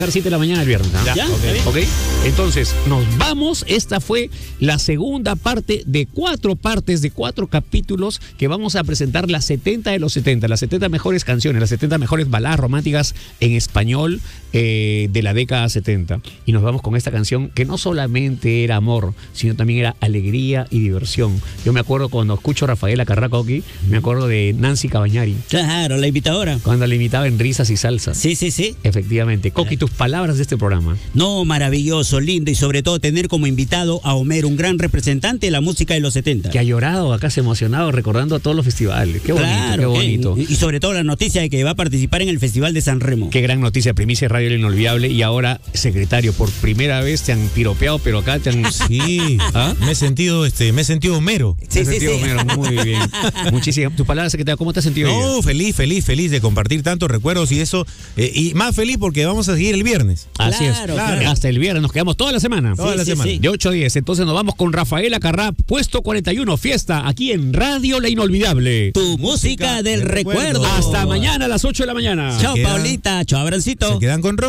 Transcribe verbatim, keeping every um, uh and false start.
siete de la mañana el viernes, ¿no? Ya, ¿Ya? Okay. ok. Entonces, nos vamos. Esta fue la segunda parte de cuatro partes, de cuatro capítulos que vamos a presentar las setenta de los setenta, las setenta mejores canciones, las setenta mejores baladas románticas en español eh, de la década setenta. Y nos vamos con esta canción que no solamente era amor, sino también era alegría y diversión. Yo me acuerdo cuando escucho a Rafaela Carrà Coqui, me acuerdo de Nancy Cabañari. Claro, la imitadora. Cuando la imitaba en risas y salsa. Sí, sí, sí. Efectivamente. Coqui, tus palabras de este programa. No, maravilloso, lindo y sobre todo tener como invitado a Homero, un gran representante de la música de los setenta. Que ha llorado acá, se ha emocionado recordando a todos los festivales. Qué bonito, Claro, qué bonito. Y, y sobre todo la noticia de que va a participar en el Festival de San Remo. Qué gran noticia, primicia Radio El Inolvidable. Y ahora, secretario, por primera vez te han piropeado, pero acá te han... Sí, ¿Ah? me he sentido, este, me he sentido Homero. Sí, Te has sí, sentido, sí. Homero, muy bien. Muchísimas. Tus palabras, secretario, ¿cómo te has sentido hoy día? No, feliz, feliz, feliz de compartir tantos recuerdos y eso. Eh, y más feliz porque vamos a seguir el viernes. Así es. Claro, claro. Hasta el viernes, nos quedamos toda la semana. Toda Sí, la sí, semana. sí. De ocho a diez. Entonces nos vamos con Rafaela Carrà, puesto cuarenta y uno, fiesta, aquí en Radio La Inolvidable. Tu música del del recuerdo. recuerdo. Hasta mañana a las ocho de la mañana. Chao, quedan- Paulita. Chao, Abrancito. Se quedan con Rock.